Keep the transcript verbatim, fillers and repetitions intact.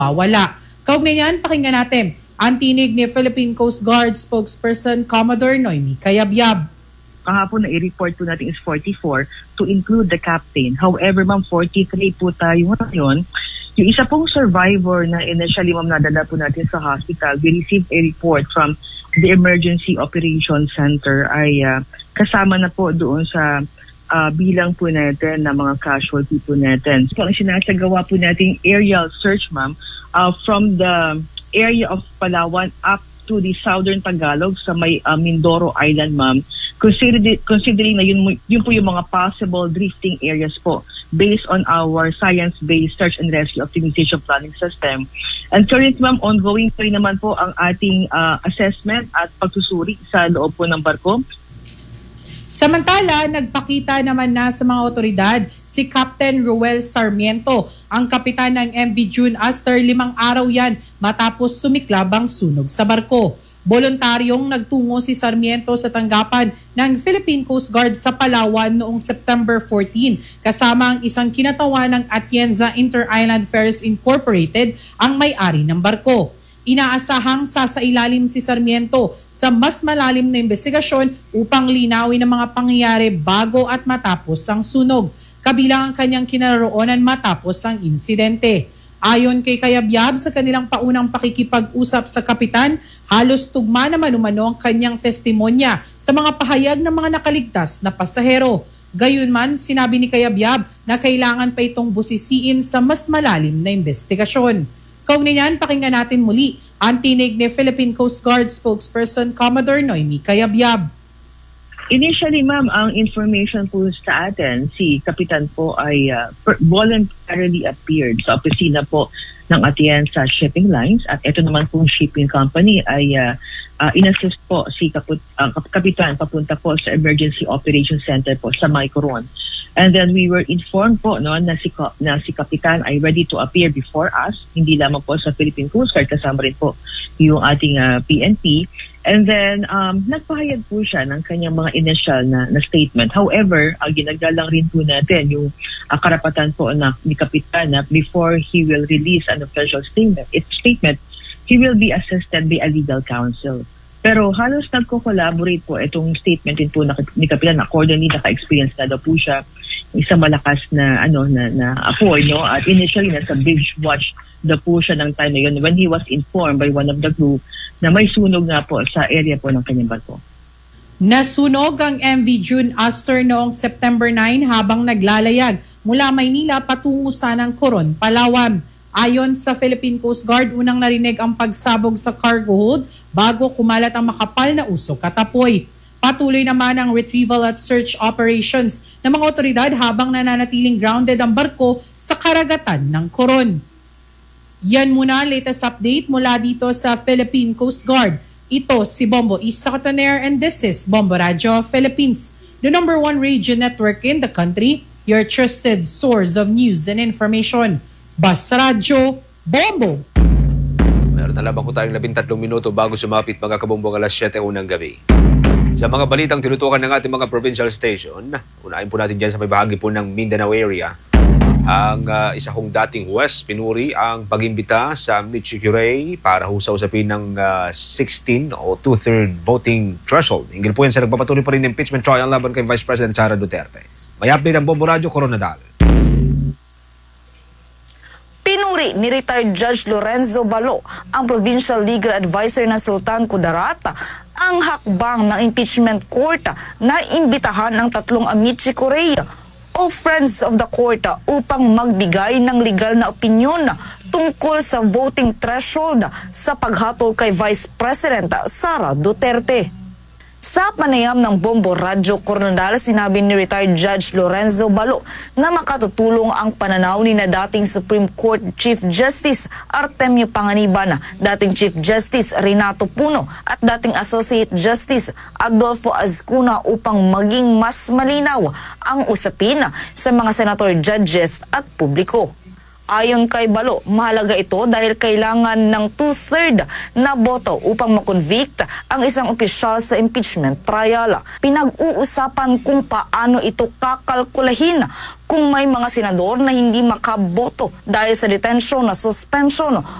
wala. Kaugnay niyan, pakinggan natin ang tinig ni Philippine Coast Guard spokesperson Commodore Noemi Cayabyab. Kahapon na i-report po natin is forty-four to include the captain. However, ma'am, forty-three po tayo ngayon. Yung isa pong survivor na initially, ma'am, nadala po natin sa hospital, we received a report from the Emergency Operations Center ay uh, kasama na po doon sa uh, bilang po natin na mga casualty po natin. So, ang sinasagawa po natin aerial search, ma'am, uh, from the area of Palawan up to the southern Tagalog sa may uh, Mindoro Island, ma'am. Considering, considering na yun, yun po yung mga possible drifting areas po based on our science-based search and rescue optimization planning system. And currently, ma'am, ongoing pa rin naman po ang ating uh, assessment at pagsusuri sa loob po ng barko. Samantala, nagpakita naman na sa mga otoridad si Captain Ruel Sarmiento, ang kapitan ng M V June Astor. Limang araw yan matapos sumiklab ang sunog sa barko. Voluntaryong nagtungo si Sarmiento sa tanggapan ng Philippine Coast Guard sa Palawan noong September fourteen kasama ang isang kinatawan ng Atienza Inter-Island Ferries Incorporated ang may-ari ng barko. Inaasahang sasailalim si Sarmiento sa mas malalim na investigasyon upang linawin ang mga pangyayari bago at matapos ang sunog, kabilang ang kanyang kinaroroonan matapos ang insidente. Ayon kay Cayabyab, sa kanilang paunang pakikipag-usap sa kapitan, halos tugma naman umano ang kanyang testimonya sa mga pahayag ng mga nakaligtas na pasahero. Gayunman, sinabi ni Cayabyab na kailangan pa itong busisiin sa mas malalim na investigasyon. Kaugnay niyan, pakinggan natin muli ang tinig ni Philippine Coast Guard spokesperson Commodore Noemi Cayabyab. Initially, ma'am, ang information po sa atin, si Kapitan po ay uh, voluntarily appeared sa opisina po ng Atienza Shipping Lines at ito naman pong shipping company ay uh, uh, inassist po si Kaput, uh, Kapitan papunta po sa Emergency Operations Center po sa Maycoron. And then we were informed po no, na, si, na si Kapitan ay ready to appear before us, hindi lamang po sa Philippine Coast Guard, kasama rin po yung ating uh, P N P. And then, um, nagpahayag po siya ng kanyang mga initial na, na statement. However, ang ginagalang rin po natin yung uh, karapatan po na, ni Kapitan na before he will release an official statement, its statement, he will be assisted by a legal counsel. Pero halos nagko-collaborate po itong statement din po na, ni Kapitan. Accordingly, naka-experience na daw po siya isang malakas na ano na, na apoy, no? At initially, nasa bridge watch daw po siya ng time na yun when he was informed by one of the crew na may sunog nga po sa area po ng kanyang barko. Nasunog ang M V June Astor noong September nine habang naglalayag mula Maynila patungo sa ng Coron, Palawan. Ayon sa Philippine Coast Guard, unang narinig ang pagsabog sa cargo hold bago kumalat ang makapal na usok at apoy. Patuloy naman ang retrieval at search operations ng mga otoridad habang nananatiling grounded ang barko sa karagatan ng Coron. Yan muna latest update mula dito sa Philippine Coast Guard. Ito si Bombo Isa Cotoner and this is Bombo Radio Philippines, the number one radio network in the country, your trusted source of news and information. Basta Radio, Bombo! Meron na lamang ko tayong labintatlong minuto bago sumapit mga kabombong alas siyete unang gabi. Sa mga balitang tinutukan ng ating mga provincial station, unahin po natin dyan sa may bahagi po ng Mindanao area. Ang uh, isa kong dating West pinuri ang pag-imbita sa Michikiray para ho sa usapin ng uh, sixteen o two-third voting threshold. Hinggil po yan sa nagpapatuloy pa rin ng impeachment trial laban kay Vice President Sara Duterte. May update ang Bombo Radio, Coronadal. Pinuri ni retired Judge Lorenzo Balo, ang Provincial Legal Advisor ng Sultan Kudarat, ang hakbang ng impeachment court na imbitahan ng tatlong Amici Korea o Friends of the Court upang magbigay ng legal na opinyon tungkol sa voting threshold sa paghatol kay Vice President Sara Duterte. Sa panayam ng Bombo Radio Coronadal, sinabi ni retired Judge Lorenzo Balo na makatutulong ang pananaw ni na dating Supreme Court Chief Justice Artemio Panganiban, dating Chief Justice Renato Puno at dating Associate Justice Adolfo Azcuna upang maging mas malinaw ang usapin sa mga senator, judges at publiko. Ayon kay Balo, mahalaga ito dahil kailangan ng two-third na boto upang makonvict ang isang opisyal sa impeachment trial. Pinag-uusapan kung paano ito kakalkulahin kung may mga senador na hindi makaboto dahil sa detention na suspension